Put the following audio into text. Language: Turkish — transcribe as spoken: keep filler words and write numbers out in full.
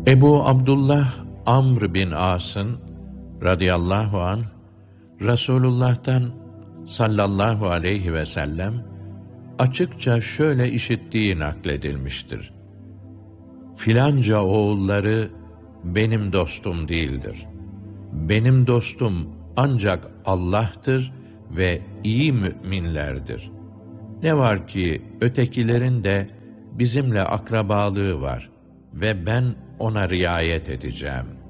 Ebu Abdullah Amr bin As'ın radıyallahu anh Resulullah'tan sallallahu aleyhi ve sellem açıkça şöyle işittiği nakledilmiştir: Filanca oğulları benim dostum değildir. Benim dostum ancak Allah'tır ve iyi müminlerdir. Ne var ki ötekilerin de bizimle akrabalığı var ve ben ona riayet edeceğim.